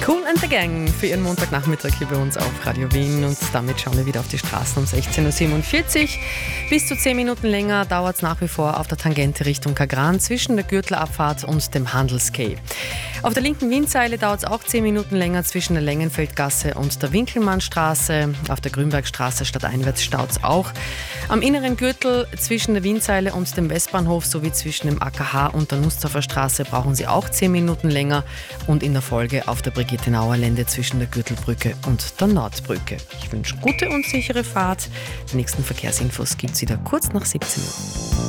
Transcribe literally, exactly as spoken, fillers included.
Kool and the Gang für Ihren Montagnachmittag hier bei uns auf Radio Wien. Und damit schauen wir wieder auf die Straßen um sechzehn Uhr siebenundvierzig. Bis zu zehn Minuten länger dauert es nach wie vor auf der Tangente Richtung Kagran zwischen der Gürtelabfahrt und dem Handelskay. Auf der linken Wienseile dauert es auch zehn Minuten länger zwischen der Längenfeldgasse und der Winkelmannstraße. Auf der Grünbergstraße stadteinwärts staut es auch. Am inneren Gürtel zwischen der Wienseile und dem Westbahnhof sowie zwischen dem A K H und der Nussdorfer Straße brauchen Sie auch zehn Minuten länger. Und in der Folge auf der Brigittenauer Lände zwischen der Gürtelbrücke und der Nordbrücke. Ich wünsche gute und sichere Fahrt. Die nächsten Verkehrsinfos gibt es wieder kurz nach siebzehn Uhr.